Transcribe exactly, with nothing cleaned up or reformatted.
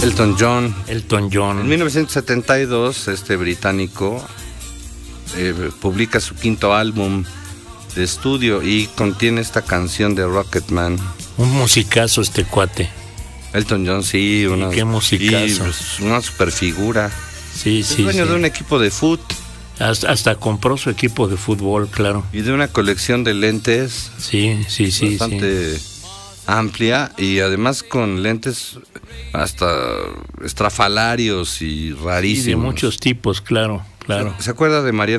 Elton John. Elton John. En mil novecientos setenta y dos, este británico eh, publica su quinto álbum de estudio y contiene esta canción de Rocketman. Un musicazo este cuate. Elton John, sí, una, qué musicazo. Sí, una super figura. Sí, es sí. dueño sí. de un equipo de fútbol. Hasta, hasta compró su equipo de fútbol, claro. Y de una colección de lentes. Sí, sí, sí. Bastante sí. amplia y además con lentes hasta estrafalarios y rarísimos. Y de muchos tipos, claro, claro. ¿Se acuerda de Mariana